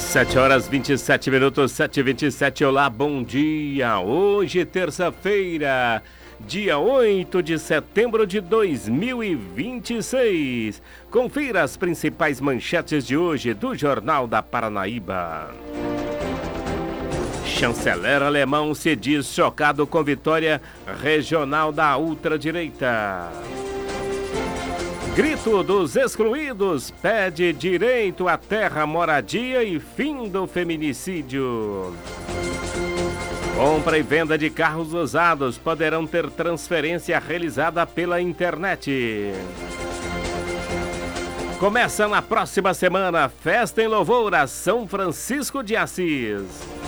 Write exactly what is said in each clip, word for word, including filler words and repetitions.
sete horas vinte e sete minutos, sete e vinte e sete. Olá, bom dia. Hoje, terça-feira, dia oito de setembro de dois mil e vinte e seis. Confira as principais manchetes de hoje do Jornal da Paranaíba. Chanceler alemão se diz chocado com vitória regional da ultradireita. Grito dos excluídos pede direito à terra, moradia e fim do feminicídio. Compra e venda de carros usados poderão ter transferência realizada pela internet. Começa na próxima semana Festa em Louvor a São Francisco de Assis.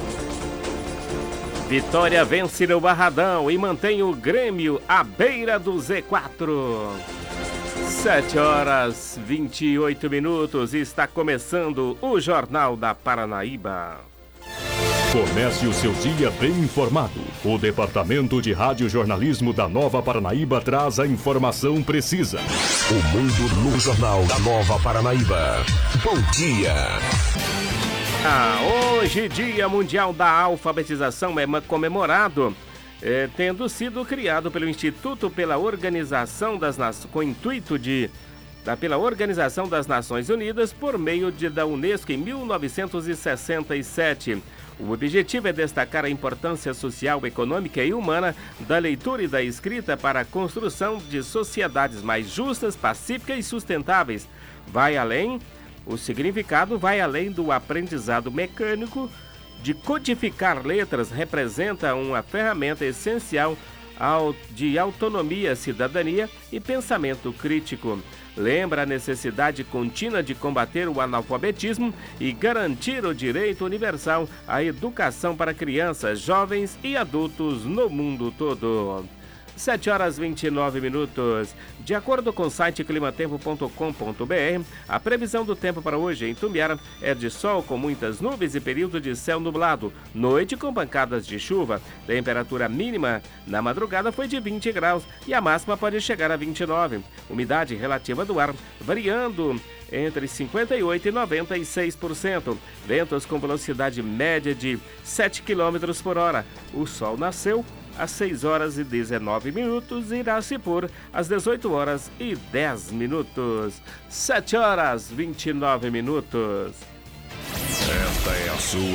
Vitória vence no Barradão e mantém o Grêmio à beira do Z quatro. sete horas e vinte e oito minutos, está começando o Jornal da Paranaíba. Comece o seu dia bem informado. O Departamento de Radiojornalismo da Nova Paranaíba traz a informação precisa. O mundo no Jornal da Nova Paranaíba. Bom dia! Ah, hoje, Dia Mundial da Alfabetização, é comemorado, é, tendo sido criado pelo Instituto pela Organização das Nações, com o intuito de, da, pela Organização das Nações Unidas, por meio de, da Unesco em mil novecentos e sessenta e sete. O objetivo é destacar a importância social, econômica e humana da leitura e da escrita para a construção de sociedades mais justas, pacíficas e sustentáveis. Vai além... O significado vai além do aprendizado mecânico. De codificar letras representa uma ferramenta essencial de autonomia, cidadania e pensamento crítico. Lembra a necessidade contínua de combater o analfabetismo e garantir o direito universal à educação para crianças, jovens e adultos no mundo todo. sete horas e vinte e nove minutos. De acordo com o site climatempo ponto com ponto br, a previsão do tempo para hoje em Tumbiara é de sol com muitas nuvens e período de céu nublado. Noite com pancadas de chuva. Temperatura mínima na madrugada foi de vinte graus e a máxima pode chegar a vinte e nove. Umidade relativa do ar variando entre cinquenta e oito por cento e noventa e seis por cento. Ventos com velocidade média de sete quilômetros por hora. O sol nasceu às seis horas e dezenove minutos e irá se pôr às dezoito horas e dez minutos. sete horas e vinte e nove minutos. Esta é a sua